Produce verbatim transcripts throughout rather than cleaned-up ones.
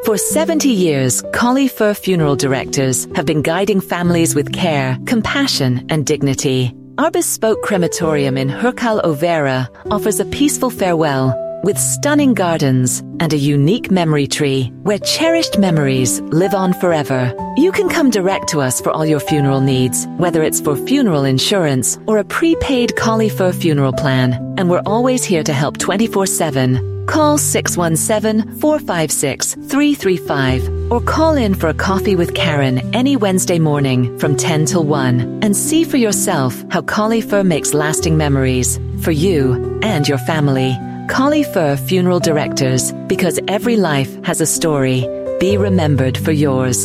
For seventy years, Collie Fur Funeral Directors have been guiding families with care, compassion, and dignity. Our bespoke crematorium in Hercal Overa offers a peaceful farewell with stunning gardens and a unique memory tree where cherished memories live on forever. You can come direct to us for all your funeral needs, whether it's for funeral insurance or a prepaid Collie Fur funeral plan, and we're always here to help twenty-four seven. Call six one seven, four five six, three three five or call in for a coffee with Karen any Wednesday morning from ten till one and see for yourself how Collie Fur makes lasting memories for you and your family. Collie Fur Funeral Directors, because every life has a story. Be remembered for yours.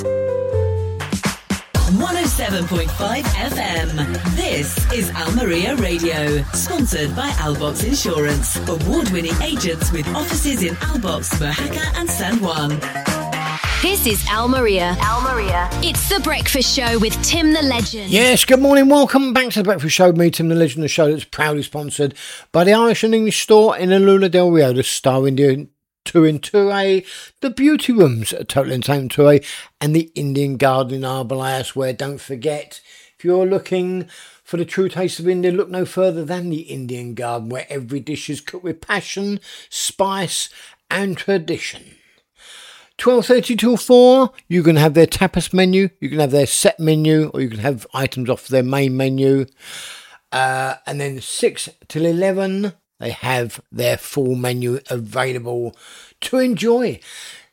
one oh seven point five F M. This is Almeria Radio, sponsored by Albox Insurance, award-winning agents with offices in Albox, Mojaca and San Juan. This is Almeria. Almeria. It's The Breakfast Show with Tim the Legend. Yes, good morning. Welcome back to The Breakfast Show with me, Tim the Legend, the show that's proudly sponsored by the Irish and English store in Alula del Rio, the Star Indian Touring Touré, the Beauty Rooms at Total Entertainment Touré, and the Indian Garden in Arbalayas, where, don't forget, if you're looking for the true taste of India, look no further than the Indian Garden, where every dish is cooked with passion, spice and tradition. twelve thirty till four, you can have their tapas menu, you can have their set menu, or you can have items off their main menu. Uh, and then six till eleven, they have their full menu available to enjoy.